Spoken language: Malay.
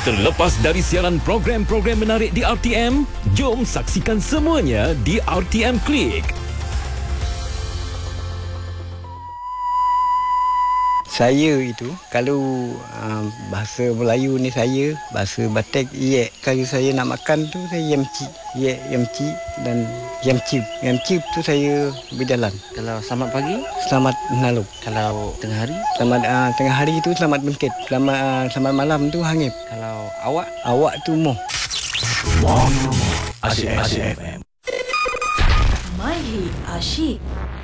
Terlepas dari siaran program-program menarik di RTM, jom saksikan semuanya di RTM Klik. Saya itu kalau bahasa Melayu ni saya, bahasa Batak ye. Kalau saya nak makan tu saya yamci. Ye yamci dan yamci. Yamci tu saya berjalan. Kalau selamat pagi, Selamat menalo. kalau tengah hari, Selamat tengah hari tu selamat bangkit. Selamat malam tu hangip. kalau awak. Awak tu moh. Asyik FM. My Hit Asyik.